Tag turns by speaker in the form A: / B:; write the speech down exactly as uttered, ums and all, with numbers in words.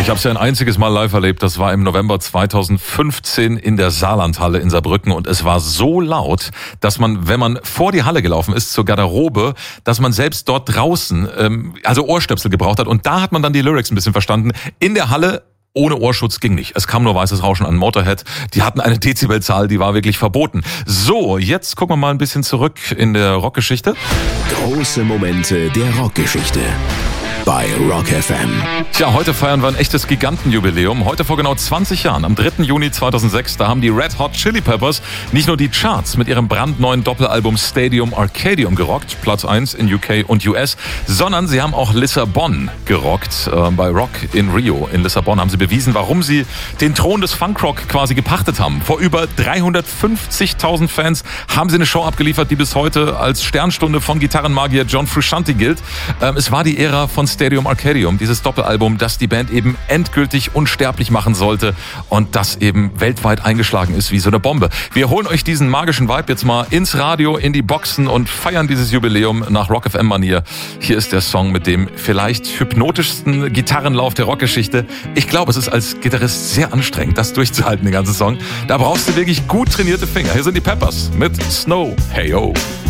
A: Ich habe es ja ein einziges Mal live erlebt. Das war im November zweitausendfünfzehn in der Saarlandhalle in Saarbrücken. Und es war so laut, dass man, wenn man vor die Halle gelaufen ist, zur Garderobe, dass man selbst dort draußen, ähm, also Ohrstöpsel gebraucht hat. Und da hat man dann die Lyrics ein bisschen verstanden. In der Halle ohne Ohrschutz ging nicht. Es kam nur weißes Rauschen an Motorhead. Die hatten eine Dezibelzahl, die war wirklich verboten. So, jetzt gucken wir mal ein bisschen zurück in der Rockgeschichte.
B: Große Momente der Rockgeschichte bei Rock F M.
A: Tja, heute feiern wir ein echtes Gigantenjubiläum. Heute vor genau zwanzig Jahren, am dritten Juni zweitausendsechs, da haben die Red Hot Chili Peppers nicht nur die Charts mit ihrem brandneuen Doppelalbum Stadium Arcadium gerockt, Platz eins in U K und U S, sondern sie haben auch Lissabon gerockt. Äh, bei Rock in Rio in Lissabon haben sie bewiesen, warum sie den Thron des Funkrock quasi gepachtet haben. Vor über dreihundertfünfzigtausend Fans haben sie eine Show abgeliefert, die bis heute als Sternstunde von Gitarrenmagier John Frusciante gilt. Ähm, es war die Ära von Stadium Arcadium, dieses Doppelalbum, das die Band eben endgültig unsterblich machen sollte und das eben weltweit eingeschlagen ist wie so eine Bombe. Wir holen euch diesen magischen Vibe jetzt mal ins Radio, in die Boxen und feiern dieses Jubiläum nach Rock F M-Manier. Hier ist der Song mit dem vielleicht hypnotischsten Gitarrenlauf der Rockgeschichte. Ich glaube, es ist als Gitarrist sehr anstrengend, das durchzuhalten, den ganzen Song. Da brauchst du wirklich gut trainierte Finger. Hier sind die Peppers mit Snow. Hey, yo.